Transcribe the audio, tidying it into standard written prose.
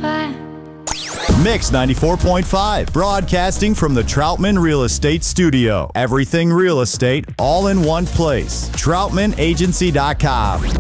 fire. Mix 94.5, broadcasting from the Troutman Real Estate Studio. Everything real estate, all in one place. TroutmanAgency.com.